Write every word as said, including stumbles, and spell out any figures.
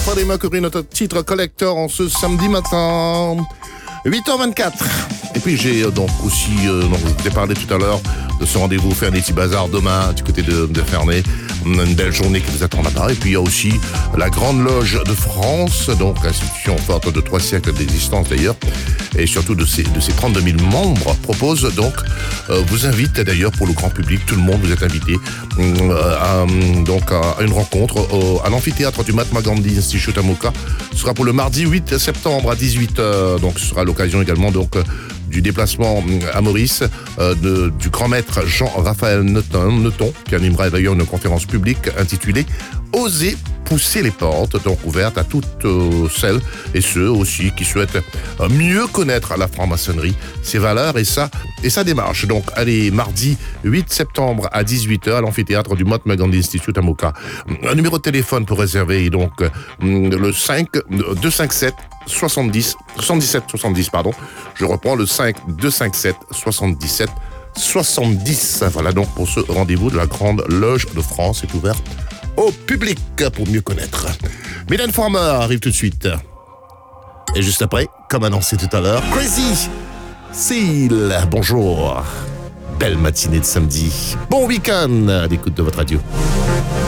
Freddie Mercury, notre titre collector en ce samedi matin. huit heures vingt-quatre. Et puis j'ai euh, donc aussi, euh, donc, je vous ai parlé tout à l'heure de ce rendez-vous Fernety Bazar demain du côté de, de Ferney. Une belle journée qui vous attend là-bas. Et puis il y a aussi la Grande Loge de France, donc institution forte de trois siècles d'existence d'ailleurs, et surtout de ses, de ses trente-deux mille membres, propose donc, euh, vous invite d'ailleurs pour le grand public, tout le monde vous êtes invité euh, à, donc à une rencontre au, à l'amphithéâtre du Mahatma Gandhi Institute à Moka. Ce sera pour le mardi huit septembre à dix-huit heures. Donc ce sera l'occasion également donc du déplacement à Maurice euh, de, du grand maître Jean-Raphaël Noton, Noton, qui animera d'ailleurs une conférence publique intitulée « Oser pousser les portes », donc ouverte à toutes euh, celles et ceux aussi qui souhaitent euh, mieux connaître la franc-maçonnerie, ses valeurs et sa, et sa démarche. Donc allez, mardi huit septembre à dix-huit heures à l'amphithéâtre du Mahatma Gandhi Institute à Moka. Un numéro de téléphone pour réserver donc euh, le cinq deux cinq sept soixante-dix soixante-dix-sept soixante-dix pardon. Je reprends le cinq deux cinq sept soixante-dix-sept soixante-dix. Voilà donc pour ce rendez-vous de la Grande Loge de France est ouvert au public pour mieux connaître. Mylène Farmer arrive tout de suite. Et juste après, comme annoncé tout à l'heure, Crazy Seal. Bonjour. Belle matinée de samedi. Bon week-end à l'écoute de votre radio.